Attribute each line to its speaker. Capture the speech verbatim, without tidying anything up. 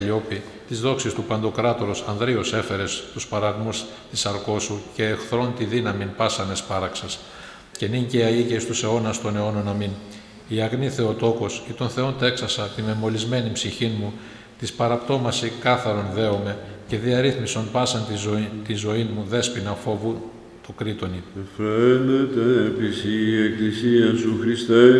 Speaker 1: Λιώπη, της δόξης του Παντοκράτορος Ανδρείος έφερες τους παραγμούς της αρκώσου και εχθρών τη δύναμην πάσανες πάραξας. Και νυν και αεί και εις τους αιώνας των αιώνων αμήν. Η αγνή Θεοτόκος, ή των Θεών τέξασα τη μεμολισμένη ψυχήν μου, της παραπτώμαση κάθαρον δέομαι και διαρρύθμισον πάσαν τη ζωή, τη ζωή μου δέσποινα φόβου του κρίτονη.
Speaker 2: Εφραίνεται επίση η Εκκλησία σου Χριστέ,